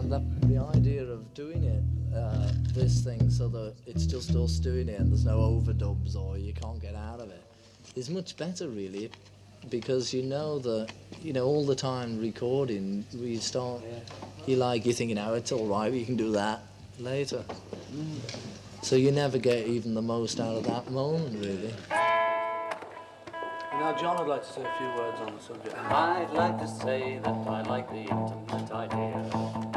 the idea of doing it, this thing, so that it's just us doing it and there's no overdubs or you can't get out of it, is much better, really, because you know that, all the time recording, we start, you're thinking, oh, it's all right, we can do that later. So you never get even the most out of that moment, really. Now, John, I'd like to say a few words on the subject. I'd like to say that I like the intimate idea